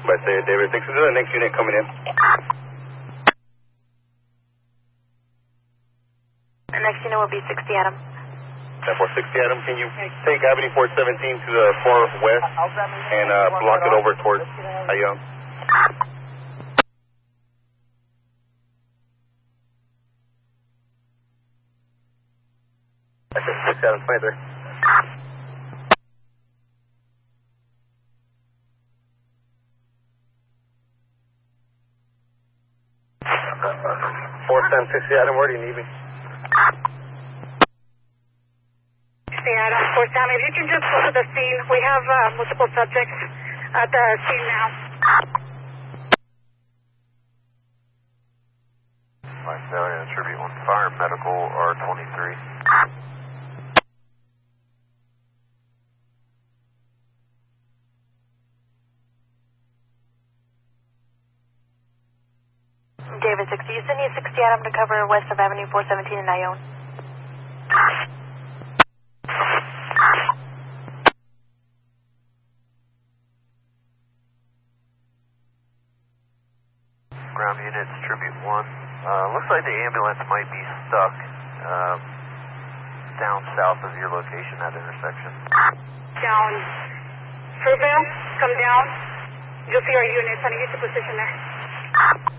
By say David 6 is the next unit coming in. The next unit will be 60 Adam. 10-460 Adam, can you take Avenue 417 to the far west and block it over towards Ayong? That's 6 Adam, 23. 410-60 Adam, where do you need me? 60 Adam, 410, if you can just go to the scene. We have multiple subjects at the scene now. 5 Stallion, Tribute 1 Fire, Medical R23. David 60, you still need 60 Adam to cover west of Avenue 417 in Ione. Ground units, Tribute 1. Looks like the ambulance might be stuck down south of your location, that intersection. Down. Fruitvale, come down. You'll see our units. I need you to position there.